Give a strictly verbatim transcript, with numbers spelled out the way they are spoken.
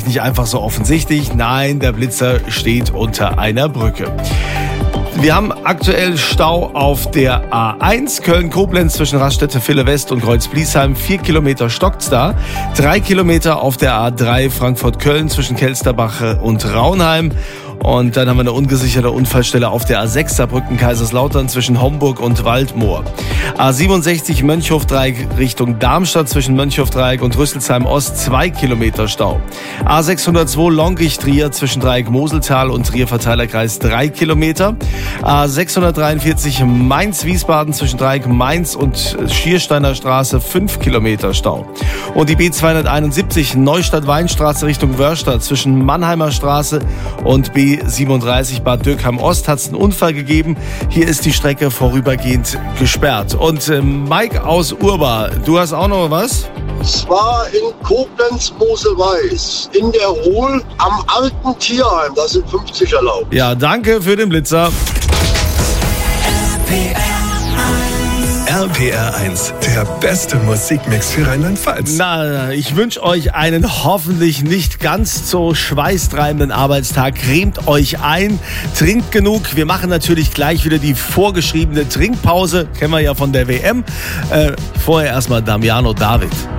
nicht einfach so offensichtlich. Nein, der Blitzer steht unter einer Brücke. Wir haben aktuell Stau auf der A eins Köln-Koblenz zwischen Raststätte Ville West und Kreuz-Bliesheim. Vier Kilometer stockt's da. Drei Kilometer auf der A drei Frankfurt-Köln zwischen Kelsterbach und Raunheim. Und dann haben wir eine ungesicherte Unfallstelle auf der A sechs Saarbrücken-Kaiserslautern zwischen Homburg und Waldmoor. A siebenundsechzig Mönchhof-Dreieck Richtung Darmstadt zwischen Mönchhof-Dreieck und Rüsselsheim-Ost, zwei Kilometer Stau. A sechshundertzwei Longrich-Trier zwischen Dreieck Moseltal und Trier-Verteilerkreis, drei Kilometer. A sechshundertdreiundvierzig Mainz-Wiesbaden zwischen Dreieck Mainz und Schiersteiner Straße, fünf Kilometer Stau. Und die B zweihunderteinundsiebzig Neustadt-Weinstraße Richtung Wörstadt zwischen Mannheimer Straße und B siebenunddreißig Bad Dürkheim-Ost hat es einen Unfall gegeben. Hier ist die Strecke vorübergehend gesperrt. Und äh, Mike aus Urba, du hast auch noch was? Es war in Koblenz-Mosel-Weiß, in der Ruhl am alten Tierheim. Da sind fünfzig erlaubt. Ja, danke für den Blitzer. R P R eins, der beste Musikmix für Rheinland-Pfalz. Na, ich wünsche euch einen hoffentlich nicht ganz so schweißtreibenden Arbeitstag. Cremt euch ein, trinkt genug. Wir machen natürlich gleich wieder die vorgeschriebene Trinkpause. Kennen wir ja von der W M. Äh, vorher erstmal Damiano David.